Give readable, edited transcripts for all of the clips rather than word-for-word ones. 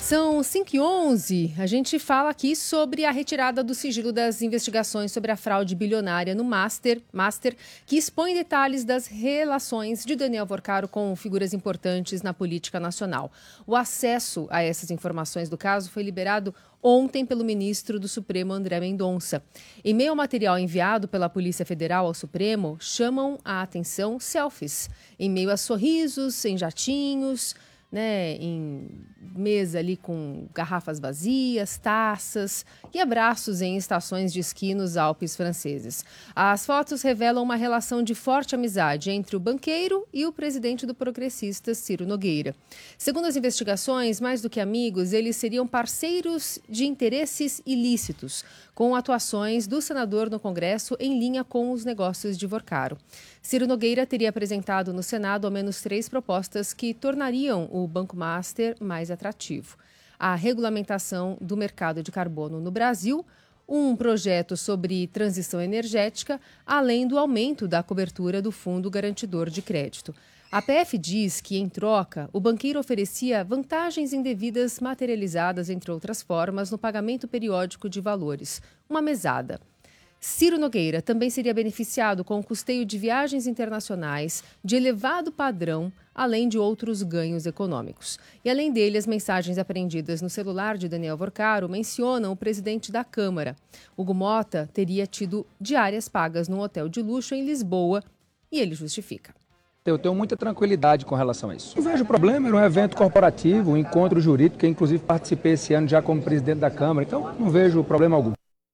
São 5h11. A gente fala aqui sobre a retirada do sigilo das investigações sobre a fraude bilionária no Master, que expõe detalhes das relações de Daniel Vorcaro com figuras importantes na política nacional. O acesso a essas informações do caso foi liberado ontem pelo ministro do Supremo, André Mendonça. Em meio ao material enviado pela Polícia Federal ao Supremo, chamam a atenção selfies, em meio a sorrisos, em jatinhos, em mesa ali com garrafas vazias, taças e abraços em estações de esqui nos Alpes franceses. As fotos revelam uma relação de forte amizade entre o banqueiro e o presidente do Progressistas, Ciro Nogueira. Segundo as investigações, mais do que amigos, eles seriam parceiros de interesses ilícitos, com atuações do senador no Congresso em linha com os negócios de Vorcaro. Ciro Nogueira teria apresentado no Senado ao menos 3 propostas que tornariam o Banco Master mais atrativo: a regulamentação do mercado de carbono no Brasil, um projeto sobre transição energética, além do aumento da cobertura do Fundo Garantidor de Crédito. A PF diz que, em troca, o banqueiro oferecia vantagens indevidas materializadas, entre outras formas, no pagamento periódico de valores, uma mesada. Ciro Nogueira também seria beneficiado com o custeio de viagens internacionais de elevado padrão, além de outros ganhos econômicos. E, além dele, as mensagens apreendidas no celular de Daniel Vorcaro mencionam o presidente da Câmara. Hugo Mota teria tido diárias pagas num hotel de luxo em Lisboa e ele justifica. Eu tenho muita tranquilidade com relação a isso. Não vejo problema, era um evento corporativo, um encontro jurídico, que inclusive participei esse ano já como presidente da Câmara, então não vejo problema algum.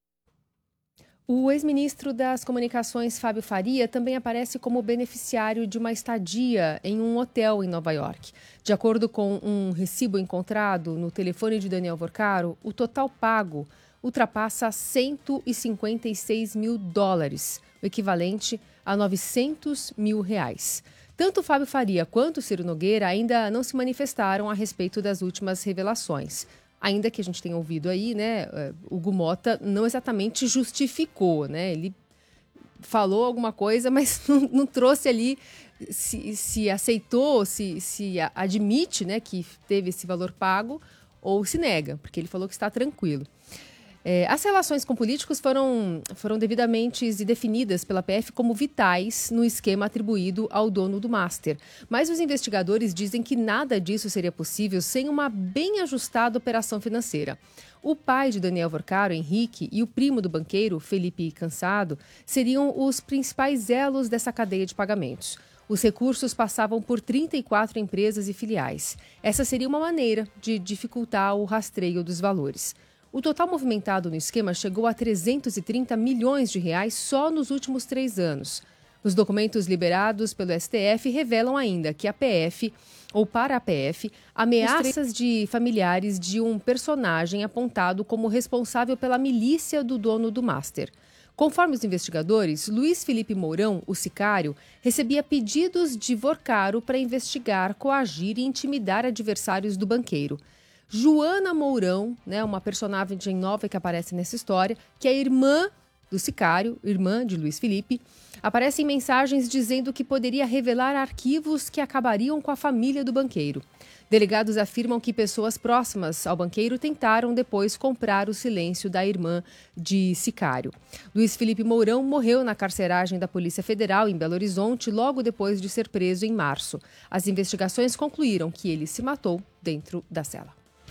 O ex-ministro das Comunicações, Fábio Faria, também aparece como beneficiário de uma estadia em um hotel em Nova York. De acordo com um recibo encontrado no telefone de Daniel Vorcaro, o total pago ultrapassa $156 mil, o equivalente a R$900 mil. Tanto Fábio Faria quanto Ciro Nogueira ainda não se manifestaram a respeito das últimas revelações. Ainda que a gente tenha ouvido aí, o Hugo Mota não exatamente justificou, Ele falou alguma coisa, mas não trouxe ali se aceitou, se admite, que teve esse valor pago ou se nega, porque ele falou que está tranquilo. As relações com políticos foram devidamente definidas pela PF como vitais no esquema atribuído ao dono do Master. Mas os investigadores dizem que nada disso seria possível sem uma bem ajustada operação financeira. O pai de Daniel Vorcaro, Henrique, e o primo do banqueiro, Felipe Cansado, seriam os principais elos dessa cadeia de pagamentos. Os recursos passavam por 34 empresas e filiais. Essa seria uma maneira de dificultar o rastreio dos valores. O total movimentado no esquema chegou a R$330 milhões só nos últimos 3 anos. Os documentos liberados pelo STF revelam ainda que para a PF, ameaças de familiares de um personagem apontado como responsável pela milícia do dono do Master. Conforme os investigadores, Luiz Felipe Mourão, o sicário, recebia pedidos de Vorcaro para investigar, coagir e intimidar adversários do banqueiro. Joana Mourão, uma personagem nova que aparece nessa história, que é irmã do sicário, irmã de Luiz Felipe, aparece em mensagens dizendo que poderia revelar arquivos que acabariam com a família do banqueiro. Delegados afirmam que pessoas próximas ao banqueiro tentaram depois comprar o silêncio da irmã de sicário. Luiz Felipe Mourão morreu na carceragem da Polícia Federal em Belo Horizonte logo depois de ser preso em março. As investigações concluíram que ele se matou dentro da cela.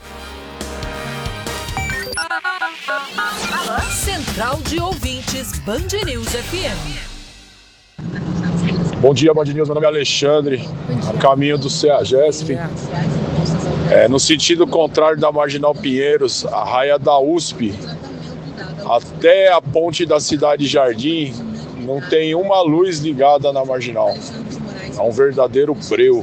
Central de Ouvintes, Band News FM. Bom dia, Band News. Meu nome é Alexandre, a caminho do CEAGESP. No sentido contrário da Marginal Pinheiros, a raia da USP, até a ponte da Cidade Jardim, não tem uma luz ligada na Marginal. É um verdadeiro breu.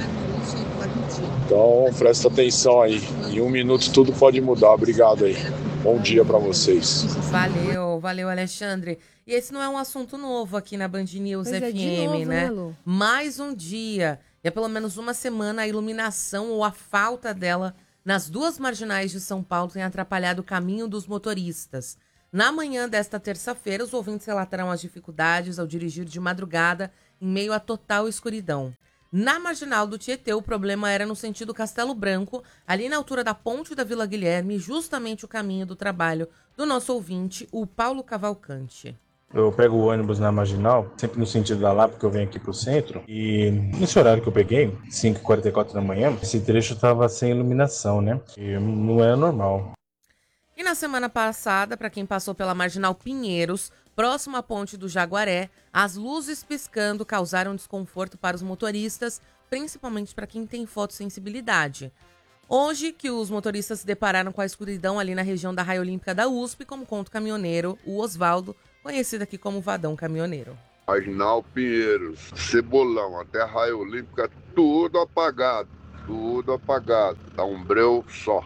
Então, presta atenção aí. Em 1 minuto tudo pode mudar. Obrigado aí. Bom dia para vocês. Valeu, Alexandre. E esse não é um assunto novo aqui na Band News FM, de novo, né? Lu? Mais um dia. E há pelo menos uma semana a iluminação ou a falta dela nas 2 marginais de São Paulo tem atrapalhado o caminho dos motoristas. Na manhã desta terça-feira, os ouvintes relataram as dificuldades ao dirigir de madrugada em meio à total escuridão. Na Marginal do Tietê, o problema era no sentido Castelo Branco, ali na altura da ponte da Vila Guilherme, justamente o caminho do trabalho do nosso ouvinte, o Paulo Cavalcante. Eu pego o ônibus na Marginal, sempre no sentido da Lapa, porque eu venho aqui pro centro. E nesse horário que eu peguei, 5h44 da manhã, esse trecho estava sem iluminação, né? E não era normal. E na semana passada, para quem passou pela Marginal Pinheiros, próximo à ponte do Jaguaré, as luzes piscando causaram desconforto para os motoristas, principalmente para quem tem fotossensibilidade. Hoje, que os motoristas se depararam com a escuridão ali na região da Raia Olímpica da USP, como conta o caminhoneiro, o Osvaldo, conhecido aqui como Vadão Caminhoneiro. Marginal Pinheiros, Cebolão, até a Raia Olímpica, tudo apagado, dá um breu só.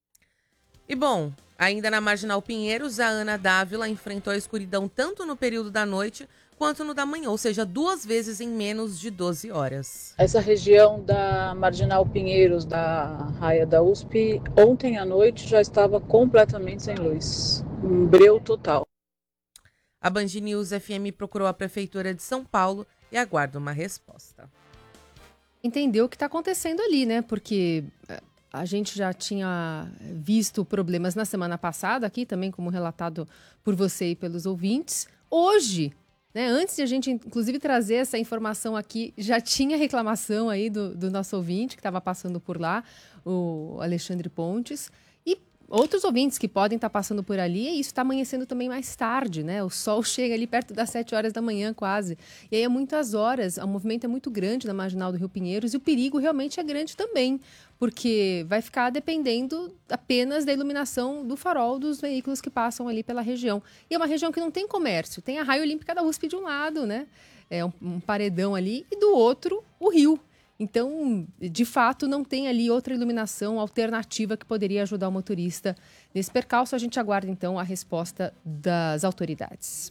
E bom, ainda na Marginal Pinheiros, a Ana Dávila enfrentou a escuridão tanto no período da noite quanto no da manhã, ou seja, 2 vezes em menos de 12 horas. Essa região da Marginal Pinheiros, da Raia da USP, ontem à noite já estava completamente sem luz. Um breu total. A Band News FM procurou a Prefeitura de São Paulo e aguarda uma resposta. Entender o que está acontecendo ali, né? Porque a gente já tinha visto problemas na semana passada aqui, também como relatado por você e pelos ouvintes. Hoje, né, antes de a gente, inclusive, trazer essa informação aqui, já tinha reclamação aí do nosso ouvinte que estava passando por lá, o Alexandre Pontes, e outros ouvintes que podem estar passando por ali, e isso está amanhecendo também mais tarde, né? O sol chega ali perto das 7 horas da manhã quase, e aí é muitas horas, o movimento é muito grande na Marginal do Rio Pinheiros, e o perigo realmente é grande também, porque vai ficar dependendo apenas da iluminação do farol dos veículos que passam ali pela região. E é uma região que não tem comércio, tem a Raia Olímpica da USP de um lado, né? É um paredão ali, e do outro, o rio. Então, de fato, não tem ali outra iluminação alternativa que poderia ajudar o motorista nesse percalço. A gente aguarda, então, a resposta das autoridades.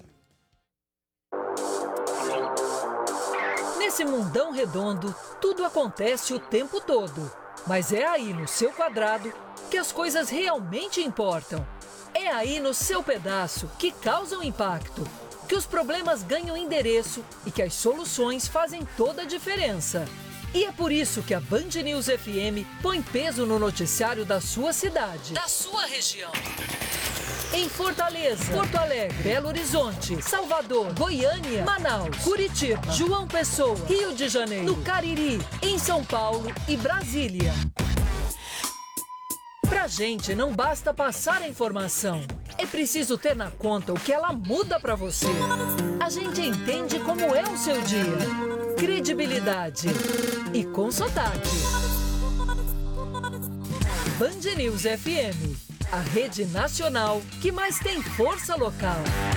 Nesse mundão redondo, tudo acontece o tempo todo. Mas é aí no seu quadrado que as coisas realmente importam. É aí no seu pedaço que causam impacto, que os problemas ganham endereço e que as soluções fazem toda a diferença. E é por isso que a Band News FM põe peso no noticiário da sua cidade, da sua região. Em Fortaleza, Porto Alegre, Belo Horizonte, Salvador, Goiânia, Manaus, Curitiba, João Pessoa, Rio de Janeiro, no Cariri, em São Paulo e Brasília. Pra gente não basta passar a informação, é preciso ter na conta o que ela muda pra você. A gente entende como é o seu dia. Credibilidade e com sotaque. Band News FM, a rede nacional que mais tem força local.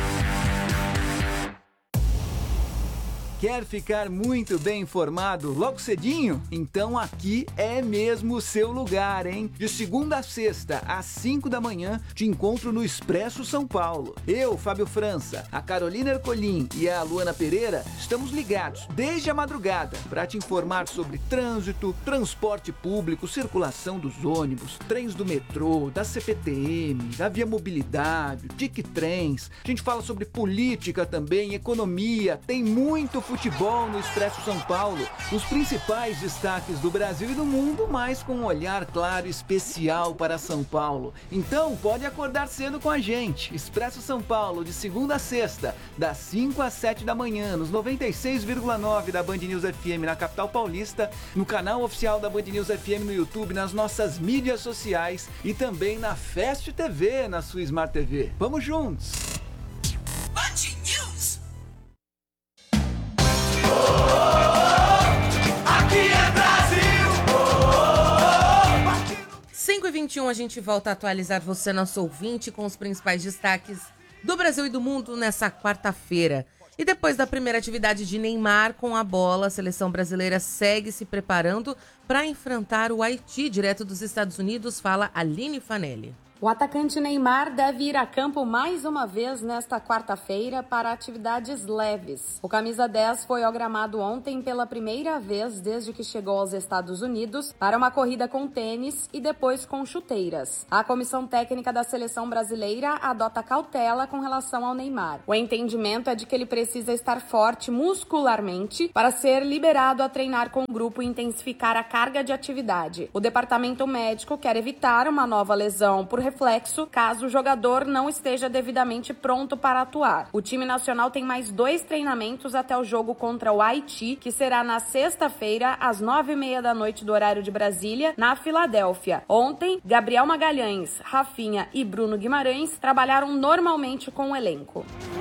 Quer ficar muito bem informado logo cedinho? Então aqui é mesmo o seu lugar, hein? De segunda a sexta, às 5 da manhã, te encontro no Expresso São Paulo. Eu, Fábio França, a Carolina Ercolim e a Luana Pereira estamos ligados desde a madrugada para te informar sobre trânsito, transporte público, circulação dos ônibus, trens do metrô, da CPTM, da Via Mobilidade, Tic-Trens. A gente fala sobre política também, economia, tem muito futebol no Expresso São Paulo, os principais destaques do Brasil e do mundo, mas com um olhar claro e especial para São Paulo. Então pode acordar cedo com a gente. Expresso São Paulo, de segunda a sexta, das 5 às 7 da manhã, nos 96,9 da Band News FM na capital paulista, no canal oficial da Band News FM no YouTube, nas nossas mídias sociais e também na Fast TV, na sua Smart TV. Vamos juntos! Band News! Aqui é Brasil! 5h21, a gente volta a atualizar você, nosso ouvinte, com os principais destaques do Brasil e do mundo nessa quarta-feira. E depois da primeira atividade de Neymar com a bola, a seleção brasileira segue se preparando para enfrentar o Haiti, direto dos Estados Unidos, fala Aline Fanelli. O atacante Neymar deve ir a campo mais uma vez nesta quarta-feira para atividades leves. O camisa 10 foi ao gramado ontem pela primeira vez desde que chegou aos Estados Unidos para uma corrida com tênis e depois com chuteiras. A comissão técnica da seleção brasileira adota cautela com relação ao Neymar. O entendimento é de que ele precisa estar forte muscularmente para ser liberado a treinar com o grupo e intensificar a carga de atividade. O departamento médico quer evitar uma nova lesão por reflexo, caso o jogador não esteja devidamente pronto para atuar. O time nacional tem mais 2 treinamentos até o jogo contra o Haiti, que será na sexta-feira, às 9h30 da noite do horário de Brasília, na Filadélfia. Ontem, Gabriel Magalhães, Rafinha e Bruno Guimarães trabalharam normalmente com o elenco.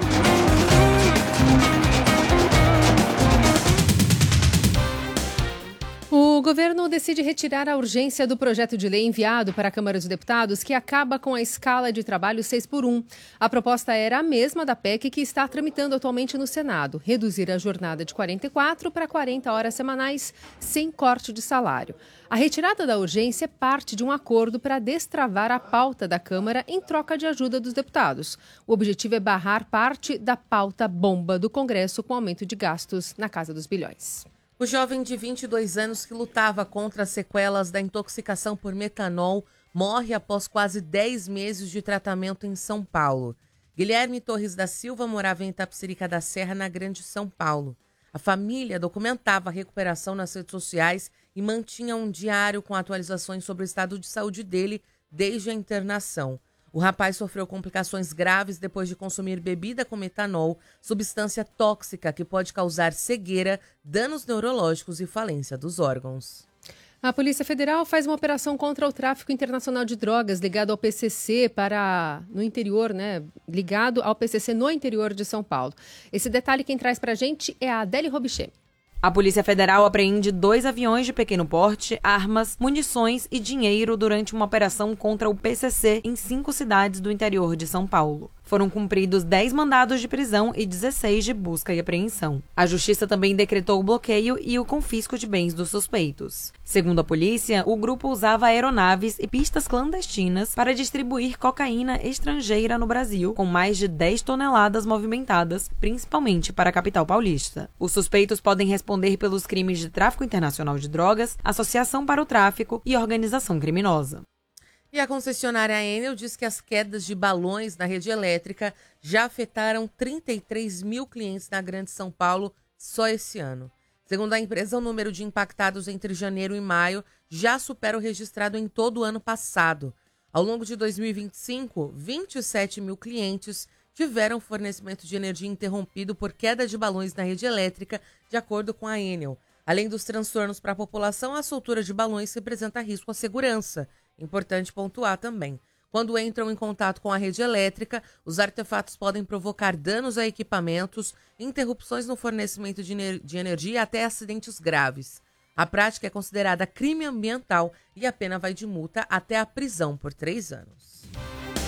O governo decide retirar a urgência do projeto de lei enviado para a Câmara dos Deputados, que acaba com a escala de trabalho 6x1. A proposta era a mesma da PEC que está tramitando atualmente no Senado, reduzir a jornada de 44 para 40 horas semanais, sem corte de salário. A retirada da urgência é parte de um acordo para destravar a pauta da Câmara em troca de ajuda dos deputados. O objetivo é barrar parte da pauta bomba do Congresso com aumento de gastos na casa dos bilhões. O jovem de 22 anos que lutava contra as sequelas da intoxicação por metanol morre após quase 10 meses de tratamento em São Paulo. Guilherme Torres da Silva morava em Itapecerica da Serra, na Grande São Paulo. A família documentava a recuperação nas redes sociais e mantinha um diário com atualizações sobre o estado de saúde dele desde a internação. O rapaz sofreu complicações graves depois de consumir bebida com metanol, substância tóxica que pode causar cegueira, danos neurológicos e falência dos órgãos. A Polícia Federal faz uma operação contra o tráfico internacional de drogas ligado ao PCC no interior, ligado ao PCC no interior de São Paulo. Esse detalhe quem traz para a gente é a Adélia Robichê. A Polícia Federal apreende 2 aviões de pequeno porte, armas, munições e dinheiro durante uma operação contra o PCC em 5 cidades do interior de São Paulo. Foram cumpridos 10 mandados de prisão e 16 de busca e apreensão. A Justiça também decretou o bloqueio e o confisco de bens dos suspeitos. Segundo a polícia, o grupo usava aeronaves e pistas clandestinas para distribuir cocaína estrangeira no Brasil, com mais de 10 toneladas movimentadas, principalmente para a capital paulista. Os suspeitos podem responder pelos crimes de tráfico internacional de drogas, associação para o tráfico e organização criminosa. E a concessionária Enel diz que as quedas de balões na rede elétrica já afetaram 33 mil clientes na Grande São Paulo só esse ano. Segundo a empresa, o número de impactados entre janeiro e maio já supera o registrado em todo o ano passado. Ao longo de 2025, 27 mil clientes tiveram fornecimento de energia interrompido por queda de balões na rede elétrica, de acordo com a Enel. Além dos transtornos para a população, a soltura de balões representa risco à segurança. Importante pontuar também. Quando entram em contato com a rede elétrica, os artefatos podem provocar danos a equipamentos, interrupções no fornecimento de energia e até acidentes graves. A prática é considerada crime ambiental e a pena vai de multa até a prisão por 3 anos.